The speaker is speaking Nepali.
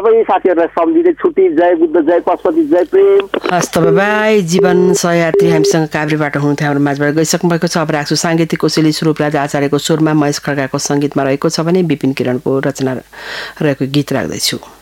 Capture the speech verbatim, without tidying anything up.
सबै साथीहरूलाई सम्झिँदै छुट्टी। जय बुद्ध, जय पशुपति, जय प्रेम। हस् त बाई। जीवन सहयात्री हामीसँग काभ्रेबाट हुनुहुन्थ्यो, हाम्रो माझबाट गइसक्नु भएको छ। अब राख्छु साङ्गीतिक कोसेली स्वरूप राजा आचार्यको स्वरमा, महेश खड्काको सङ्गीतमा रहेको छ भने विपिन किरणको रचना रहेको गीत राख्दैछु।